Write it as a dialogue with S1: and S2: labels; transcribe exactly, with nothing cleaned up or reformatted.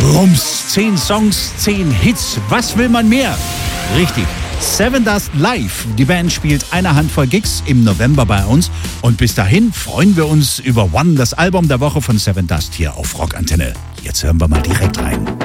S1: Rums, zehn Songs, zehn Hits. Was will man mehr? Richtig. Sevendust live. Die Band spielt eine Handvoll Gigs im November bei uns. Und bis dahin freuen wir uns über One, das Album der Woche von Sevendust hier auf Rockantenne. Jetzt hören wir mal direkt rein.